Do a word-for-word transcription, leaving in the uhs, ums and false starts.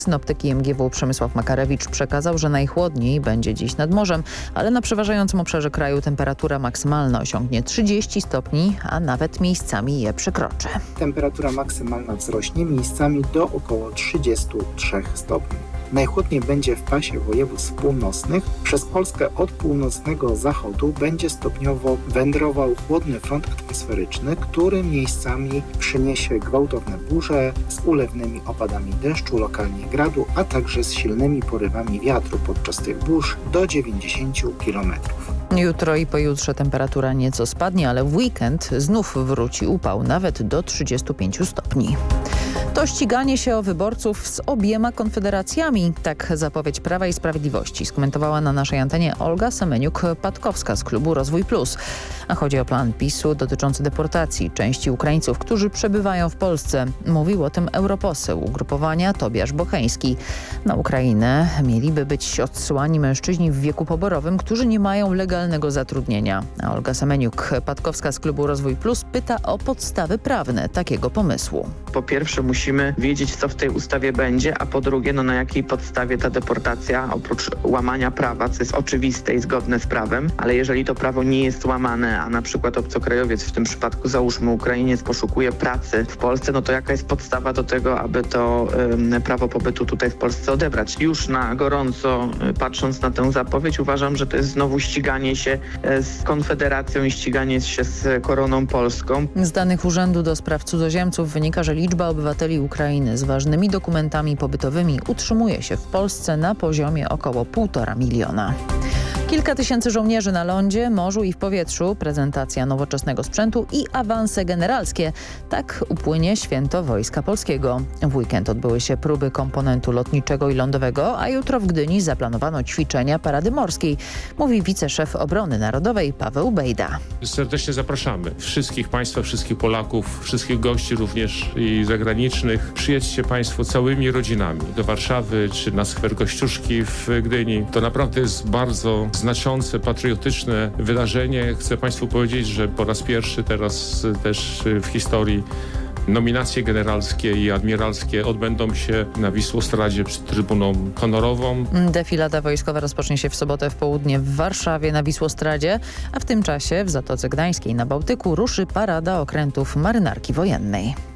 Synoptyk I M G W Przemysław Makarewicz przekazał, że najchłodniej będzie dziś nad morzem, ale na przeważającym obszarze kraju temperatura maksymalna osiągnie trzydzieści stopni, a nawet miejscami je przekroczy. Temperatura maksymalna wzrośnie miejscami do około trzydziestu trzech stopni. Najchłodniej będzie w pasie województw północnych. Przez Polskę od północnego zachodu będzie stopniowo wędrował chłodny front atmosferyczny, który miejscami przyniesie gwałtowne burze z ulewnymi opadami deszczu, lokalnie gradu, a także z silnymi porywami wiatru podczas tych burz do dziewięćdziesięciu kilometrów. Jutro i pojutrze temperatura nieco spadnie, ale w weekend znów wróci upał nawet do trzydziestu pięciu stopni. To ściganie się o wyborców z obiema konfederacjami. Tak zapowiedź Prawa i Sprawiedliwości skomentowała na naszej antenie Olga Semeniuk-Patkowska z klubu Rozwój Plus. A chodzi o plan PiSu dotyczący deportacji części Ukraińców, którzy przebywają w Polsce. Mówił o tym europoseł ugrupowania Tobiasz Bocheński. Na Ukrainę mieliby być odsyłani mężczyźni w wieku poborowym, którzy nie mają legalnego zatrudnienia. A Olga Semeniuk-Patkowska z klubu Rozwój Plus pyta o podstawy prawne takiego pomysłu. Po pierwsze musimy wiedzieć, co w tej ustawie będzie, a po drugie, no na jakiej podstawie ta deportacja, oprócz łamania prawa, co jest oczywiste i zgodne z prawem, ale jeżeli to prawo nie jest łamane, a na przykład obcokrajowiec, w tym przypadku załóżmy Ukrainiec, poszukuje pracy w Polsce, no to jaka jest podstawa do tego, aby to um, prawo pobytu tutaj w Polsce odebrać? Już na gorąco, patrząc na tę zapowiedź, uważam, że to jest znowu ściganie się z Konfederacją i ściganie się z koroną polską. Z danych Urzędu do Spraw Cudzoziemców wynika, że liczba obywateli Ukrainy z ważnymi dokumentami pobytowymi utrzymuje się w Polsce na poziomie około półtora miliona. Kilka tysięcy żołnierzy na lądzie, morzu i w powietrzu, prezentacja nowoczesnego sprzętu i awanse generalskie. Tak upłynie święto Wojska Polskiego. W weekend odbyły się próby komponentu lotniczego i lądowego, a jutro w Gdyni zaplanowano ćwiczenia parady morskiej, mówi wiceszef Obrony Narodowej Paweł Bejda. Serdecznie zapraszamy wszystkich Państwa, wszystkich Polaków, wszystkich gości również i zagranicznych. Przyjedźcie Państwo całymi rodzinami do Warszawy czy na skwer Kościuszki w Gdyni. To naprawdę jest bardzo znaczące, patriotyczne wydarzenie. Chcę Państwu powiedzieć, że po raz pierwszy teraz też w historii nominacje generalskie i admiralskie odbędą się na Wisłostradzie przed Trybuną Honorową. Defilada wojskowa rozpocznie się w sobotę w południe w Warszawie na Wisłostradzie, a w tym czasie w Zatoce Gdańskiej na Bałtyku ruszy parada okrętów Marynarki Wojennej.